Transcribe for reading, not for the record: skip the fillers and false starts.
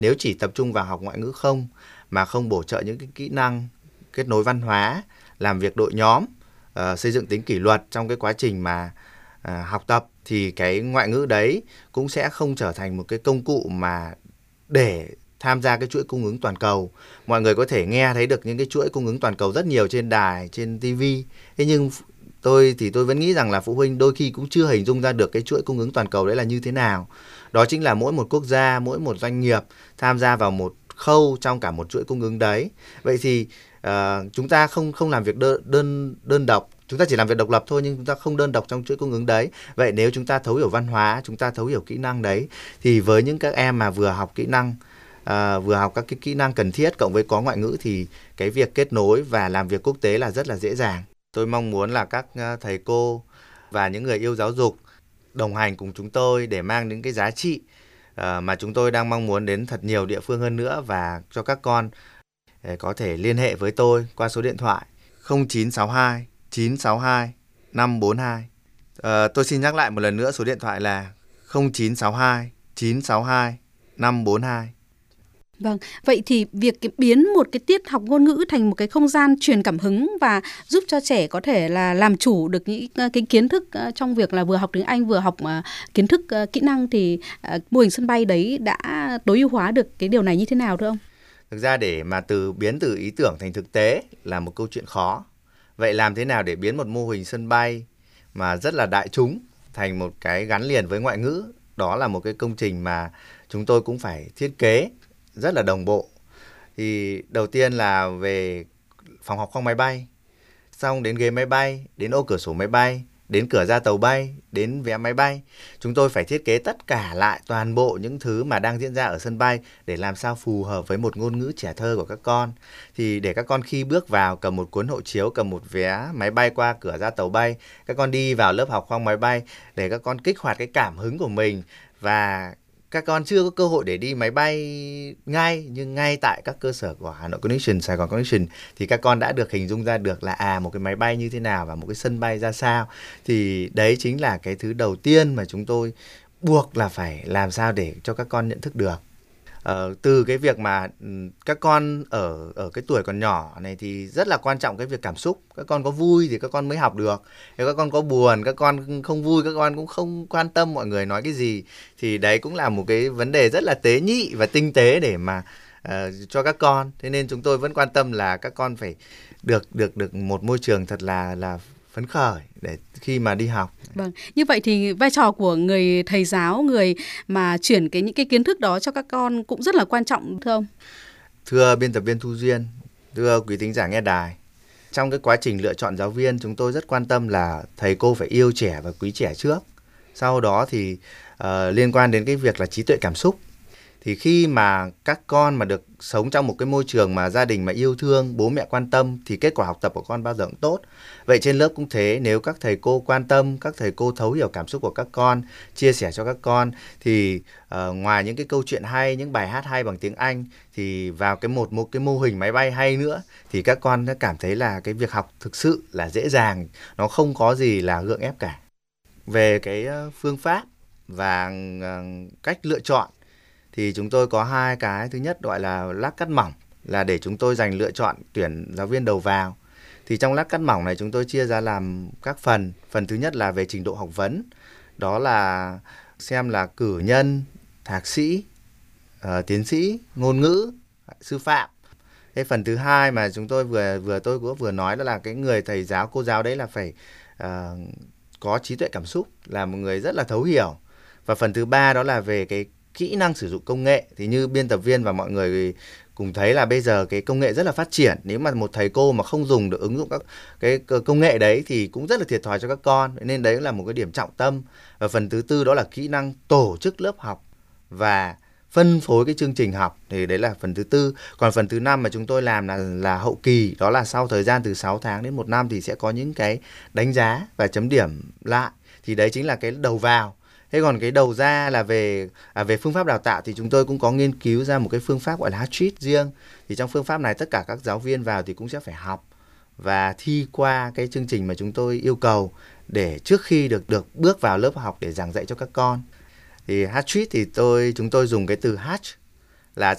Nếu chỉ tập trung vào học ngoại ngữ không mà không bổ trợ những cái kỹ năng kết nối văn hóa, làm việc đội nhóm, xây dựng tính kỷ luật trong cái quá trình mà học tập, thì cái ngoại ngữ đấy cũng sẽ không trở thành một cái công cụ mà để tham gia cái chuỗi cung ứng toàn cầu. Mọi người có thể nghe thấy được những cái chuỗi cung ứng toàn cầu rất nhiều trên đài, trên TV. Thế nhưng tôi vẫn nghĩ rằng là phụ huynh đôi khi cũng chưa hình dung ra được cái chuỗi cung ứng toàn cầu đấy là như thế nào. Đó chính là mỗi một quốc gia, mỗi một doanh nghiệp tham gia vào một khâu trong cả một chuỗi cung ứng đấy. Vậy thì chúng ta không làm việc đơn độc. Chúng ta chỉ làm việc độc lập thôi, nhưng chúng ta không đơn độc trong chuỗi cung ứng đấy. Vậy nếu chúng ta thấu hiểu văn hóa, chúng ta thấu hiểu kỹ năng đấy, thì với những các em mà vừa học kỹ năng, vừa học các cái kỹ năng cần thiết cộng với có ngoại ngữ, thì cái việc kết nối và làm việc quốc tế là rất là dễ dàng. Tôi mong muốn là các thầy cô và những người yêu giáo dục đồng hành cùng chúng tôi để mang những cái giá trị mà chúng tôi đang mong muốn đến thật nhiều địa phương hơn nữa, và cho các con có thể liên hệ với tôi qua số điện thoại 0962 962 542. Tôi xin nhắc lại một lần nữa, số điện thoại là 0962 962 542. Vâng, vậy thì việc biến một cái tiết học ngôn ngữ thành một cái không gian truyền cảm hứng và giúp cho trẻ có thể là làm chủ được những cái kiến thức trong việc là vừa học tiếng Anh vừa học kiến thức kỹ năng, thì mô hình sân bay đấy đã tối ưu hóa được cái điều này như thế nào thưa ông? Thực ra để mà biến từ ý tưởng thành thực tế là một câu chuyện khó. Vậy làm thế nào để biến một mô hình sân bay mà rất là đại chúng thành một cái gắn liền với ngoại ngữ? Đó là một cái công trình mà chúng tôi cũng phải thiết kế rất là đồng bộ. Thì đầu tiên là về phòng học khoang máy bay, xong đến ghế máy bay, đến ô cửa sổ máy bay, đến cửa ra tàu bay, đến vé máy bay. Chúng tôi phải thiết kế tất cả lại toàn bộ những thứ mà đang diễn ra ở sân bay để làm sao phù hợp với một ngôn ngữ trẻ thơ của các con. Thì để các con khi bước vào cầm một cuốn hộ chiếu, cầm một vé máy bay qua cửa ra tàu bay, các con đi vào lớp học khoang máy bay để các con kích hoạt cái cảm hứng của mình. Và các con chưa có cơ hội để đi máy bay ngay, nhưng ngay tại các cơ sở của Hà Nội Connection, Sài Gòn Connection thì các con đã được hình dung ra được là một cái máy bay như thế nào và một cái sân bay ra sao. Thì đấy chính là cái thứ đầu tiên mà chúng tôi buộc là phải làm sao để cho các con nhận thức được. Từ cái việc mà các con ở cái tuổi còn nhỏ này thì rất là quan trọng cái việc cảm xúc. Các con có vui thì các con mới học được. Nếu các con có buồn, các con không vui, các con cũng không quan tâm mọi người nói cái gì. Thì đấy cũng là một cái vấn đề rất là tế nhị và tinh tế để mà cho các con. Thế nên chúng tôi vẫn quan tâm là các con phải được một môi trường thật là phấn khởi để khi mà đi học. Vâng, như vậy thì vai trò của người thầy giáo, người mà chuyển những cái kiến thức đó cho các con cũng rất là quan trọng thưa ông. Thưa biên tập viên Thu Duyên, thưa quý thính giả nghe đài, trong cái quá trình lựa chọn giáo viên, chúng tôi rất quan tâm là thầy cô phải yêu trẻ và quý trẻ trước. Sau đó thì liên quan đến cái việc là trí tuệ cảm xúc. Thì khi mà các con mà được sống trong một cái môi trường mà gia đình mà yêu thương, bố mẹ quan tâm thì kết quả học tập của con bao giờ cũng tốt. Vậy trên lớp cũng thế, nếu các thầy cô quan tâm, các thầy cô thấu hiểu cảm xúc của các con, chia sẻ cho các con thì ngoài những cái câu chuyện hay, những bài hát hay bằng tiếng Anh thì vào một cái mô hình máy bay hay nữa thì các con đã cảm thấy là cái việc học thực sự là dễ dàng, nó không có gì là gượng ép cả. Về cái phương pháp và cách lựa chọn thì chúng tôi có hai cái. Thứ nhất gọi là lát cắt mỏng, là để chúng tôi dành lựa chọn tuyển giáo viên đầu vào. Thì trong lát cắt mỏng này chúng tôi chia ra làm các phần. Phần thứ nhất là về trình độ học vấn, đó là xem là cử nhân, thạc sĩ, tiến sĩ, ngôn ngữ, sư phạm. Cái phần thứ hai mà chúng tôi tôi cũng vừa nói đó là cái người thầy giáo, cô giáo đấy là phải có trí tuệ cảm xúc, là một người rất là thấu hiểu. Và phần thứ ba đó là về cái kỹ năng sử dụng công nghệ. Thì như biên tập viên và mọi người cùng thấy là bây giờ cái công nghệ rất là phát triển. Nếu mà một thầy cô mà không dùng được ứng dụng các cái công nghệ đấy thì cũng rất là thiệt thòi cho các con. Nên đấy là một cái điểm trọng tâm. Và phần thứ tư đó là kỹ năng tổ chức lớp học và phân phối cái chương trình học. Thì đấy là phần thứ tư. Còn phần thứ năm mà chúng tôi làm là hậu kỳ. Đó là sau thời gian từ 6 tháng đến 1 năm thì sẽ có những cái đánh giá và chấm điểm lại. Thì đấy chính là cái đầu vào. Thế còn cái đầu ra là về phương pháp đào tạo thì chúng tôi cũng có nghiên cứu ra một cái phương pháp gọi là Hatchet riêng. Thì trong phương pháp này tất cả các giáo viên vào thì cũng sẽ phải học và thi qua cái chương trình mà chúng tôi yêu cầu để trước khi được bước vào lớp học để giảng dạy cho các con. Thì Hatchet thì chúng tôi dùng cái từ hatch